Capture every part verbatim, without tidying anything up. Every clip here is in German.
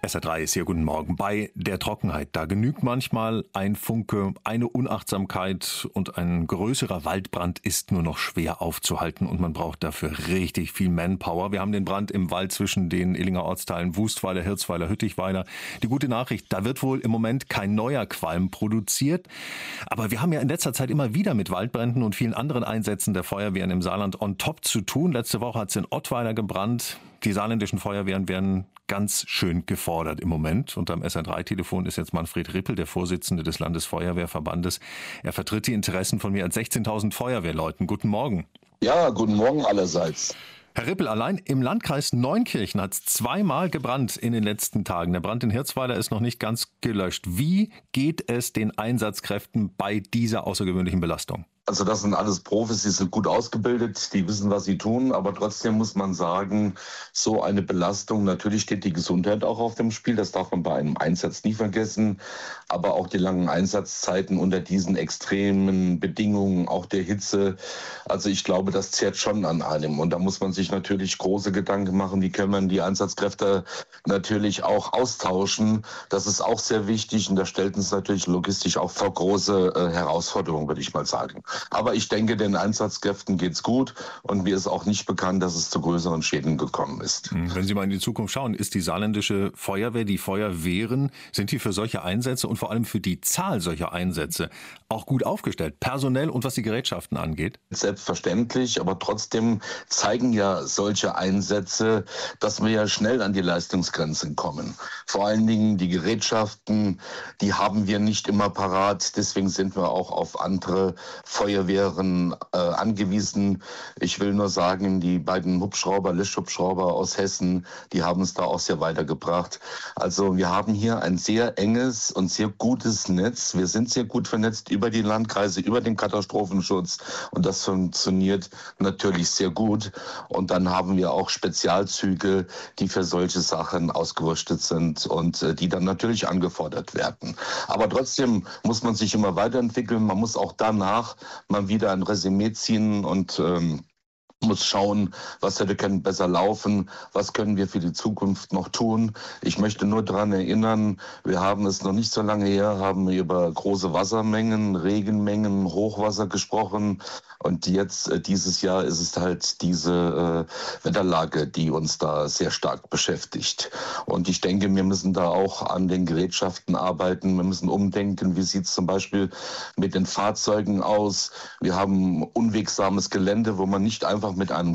S R drei ist hier, guten Morgen. Bei der Trockenheit, da genügt manchmal ein Funke, eine Unachtsamkeit und ein größerer Waldbrand ist nur noch schwer aufzuhalten und man braucht dafür richtig viel Manpower. Wir haben den Brand im Wald zwischen den Illinger Ortsteilen Wustweiler, Hirzweiler, Hüttichweiler. Die gute Nachricht, da wird wohl im Moment kein neuer Qualm produziert. Aber wir haben ja in letzter Zeit immer wieder mit Waldbränden und vielen anderen Einsätzen der Feuerwehren im Saarland on top zu tun. Letzte Woche hat es in Ottweiler gebrannt. Die saarländischen Feuerwehren werden ganz schön gefordert im Moment. Und am S R drei Telefon ist jetzt Manfred Rippel, der Vorsitzende des Landesfeuerwehrverbandes. Er vertritt die Interessen von mehr als sechzehntausend Feuerwehrleuten. Guten Morgen. Ja, guten Morgen allerseits. Herr Rippel, allein im Landkreis Neunkirchen hat es zweimal gebrannt in den letzten Tagen. Der Brand in Hirzweiler ist noch nicht ganz gelöscht. Wie geht es den Einsatzkräften bei dieser außergewöhnlichen Belastung? Also das sind alles Profis, die sind gut ausgebildet, die wissen, was sie tun. Aber trotzdem muss man sagen, so eine Belastung, natürlich steht die Gesundheit auch auf dem Spiel. Das darf man bei einem Einsatz nie vergessen. Aber auch die langen Einsatzzeiten unter diesen extremen Bedingungen, auch der Hitze. Also ich glaube, das zehrt schon an einem. Und da muss man sich natürlich große Gedanken machen. Wie können wir die Einsatzkräfte natürlich auch austauschen? Das ist auch sehr wichtig. Und das stellt uns natürlich logistisch auch vor große äh, Herausforderungen, würde ich mal sagen. Aber ich denke, den Einsatzkräften geht's gut und mir ist auch nicht bekannt, dass es zu größeren Schäden gekommen ist. Wenn Sie mal in die Zukunft schauen, ist die saarländische Feuerwehr, die Feuerwehren, sind die für solche Einsätze und vor allem für die Zahl solcher Einsätze auch gut aufgestellt, personell und was die Gerätschaften angeht? Selbstverständlich, aber trotzdem zeigen ja solche Einsätze, dass wir ja schnell an die Leistungsgrenzen kommen. Vor allen Dingen die Gerätschaften, die haben wir nicht immer parat, deswegen sind wir auch auf andere Feuerwehren äh, angewiesen. Ich will nur sagen, die beiden Hubschrauber, Löschhubschrauber aus Hessen, die haben es da auch sehr weitergebracht. Also wir haben hier ein sehr enges und sehr gutes Netz. Wir sind sehr gut vernetzt über die Landkreise, über den Katastrophenschutz und das funktioniert natürlich sehr gut. Und dann haben wir auch Spezialzüge, die für solche Sachen ausgerüstet sind und äh, die dann natürlich angefordert werden. Aber trotzdem muss man sich immer weiterentwickeln. Man muss auch danach mal wieder ein Resümee ziehen und ähm, muss schauen, was hätte können besser laufen, was können wir für die Zukunft noch tun. Ich möchte nur daran erinnern, wir haben es noch nicht so lange her, haben wir über große Wassermengen, Regenmengen, Hochwasser gesprochen und jetzt äh, dieses Jahr ist es halt diese äh, Wetterlage, die uns da sehr stark beschäftigt. Und ich denke, wir müssen da auch an den Gerätschaften arbeiten, wir müssen umdenken, wie sieht es zum Beispiel mit den Fahrzeugen aus. Wir haben unwegsames Gelände, wo man nicht einfach mit einem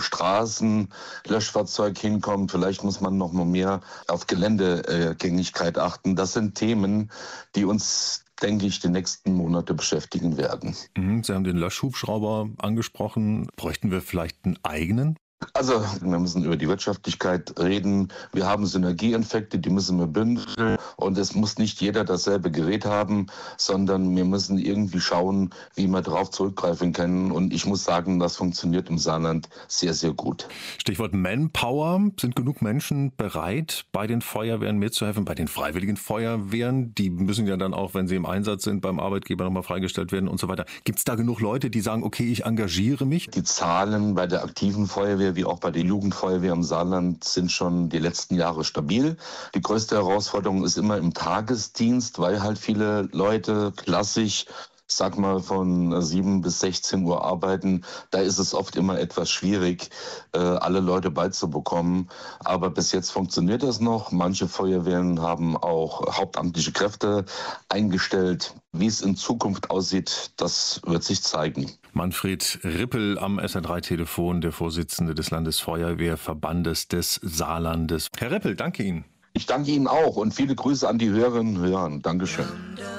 Straßenlöschfahrzeug hinkommt. Vielleicht muss man noch mal mehr auf Geländegängigkeit achten. Das sind Themen, die uns, denke ich, die nächsten Monate beschäftigen werden. Sie haben den Löschhubschrauber angesprochen. Bräuchten wir vielleicht einen eigenen? Also wir müssen über die Wirtschaftlichkeit reden. Wir haben Synergieeffekte, die müssen wir bündeln. Und es muss nicht jeder dasselbe Gerät haben, sondern wir müssen irgendwie schauen, wie wir darauf zurückgreifen können. Und ich muss sagen, das funktioniert im Saarland sehr, sehr gut. Stichwort Manpower. Sind genug Menschen bereit, bei den Feuerwehren mitzuhelfen, bei den freiwilligen Feuerwehren? Die müssen ja dann auch, wenn sie im Einsatz sind, beim Arbeitgeber nochmal freigestellt werden und so weiter. Gibt es da genug Leute, die sagen, okay, ich engagiere mich? Die Zahlen bei der aktiven Feuerwehr wie auch bei der Jugendfeuerwehr im Saarland sind schon die letzten Jahre stabil. Die größte Herausforderung ist immer im Tagesdienst, weil halt viele Leute klassisch, sag mal, von sieben bis sechzehn Uhr arbeiten. Da ist es oft immer etwas schwierig, alle Leute beizubekommen. Aber bis jetzt funktioniert das noch. Manche Feuerwehren haben auch hauptamtliche Kräfte eingestellt. Wie es in Zukunft aussieht, das wird sich zeigen. Manfred Rippel am S R drei Telefon, der Vorsitzende des Landesfeuerwehrverbandes des Saarlandes. Herr Rippel, danke Ihnen. Ich danke Ihnen auch und viele Grüße an die Hörerinnen und Hörer. Dankeschön.